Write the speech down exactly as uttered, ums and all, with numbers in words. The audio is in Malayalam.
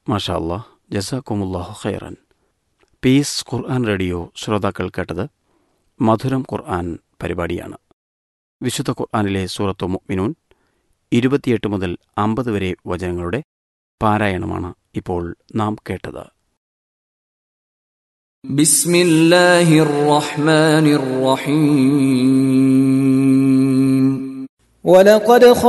മാഷാ അല്ലാ, ജസാക്കുമുല്ലാഹു ഖൈറൻ. പീസ് ഖുർആൻ റേഡിയോ ശ്രോതാക്കൾ കേട്ടത് മധുരം ഖുർആൻ പരിപാടിയാണ്. വിശുദ്ധ ഖുർആനിലെ സൂറത്തു മുഅ്മിനൂൻ ഇരുപത്തിയെട്ട് മുതൽ അമ്പത് വരെ വചനങ്ങളുടെ പാരായണമാണ് ഇപ്പോൾ നാം കേട്ടത്. ബിസ്മില്ലാഹിർ റഹ്മാനിർ റഹീം. വലഖദ്